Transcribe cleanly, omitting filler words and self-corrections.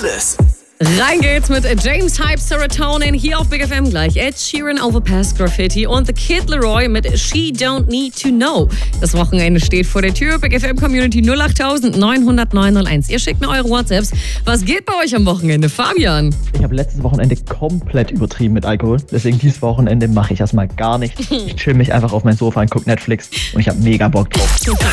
alles. Rein geht's mit James Hype, Serotonin hier auf Big FM. Gleich Ed Sheeran, Overpass Graffiti und The Kid Laroi mit She Don't Need to Know. Das Wochenende steht vor der Tür. Big FM Community 08000 900 901. Ihr schickt mir eure WhatsApps. Was geht bei euch am Wochenende? Fabian? Ich habe letztes Wochenende komplett übertrieben mit Alkohol. Deswegen dieses Wochenende mache ich erstmal gar nichts. Ich chill mich einfach auf mein Sofa und gucke Netflix und ich habe mega Bock drauf.